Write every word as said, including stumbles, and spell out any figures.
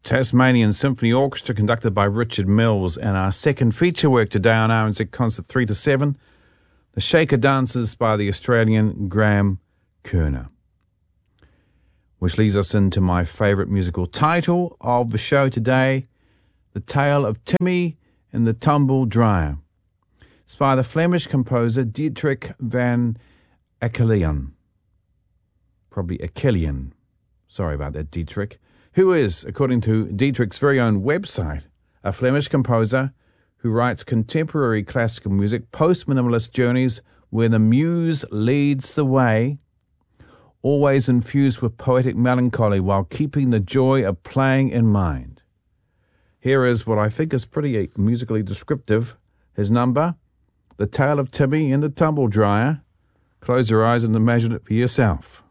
Tasmanian Symphony Orchestra conducted by Richard Mills, and our second feature work today on R N Z Concert three to seven, The Shaker Dances by the Australian Graham Kerner. Which leads us into my favourite musical title of the show today, The Tale of Timmy and the Tumble Dryer. It's by the Flemish composer Dietrich van Achelion. Probably Achelion. Sorry about that, Dietrich. Who is, according to Dietrich's very own website, a Flemish composer who writes contemporary classical music, post-minimalist journeys where the muse leads the way, always infused with poetic melancholy while keeping the joy of playing in mind. Here is what I think is pretty musically descriptive. His number, The Tale of Timmy and the Tumble Dryer. Close your eyes and imagine it for yourself.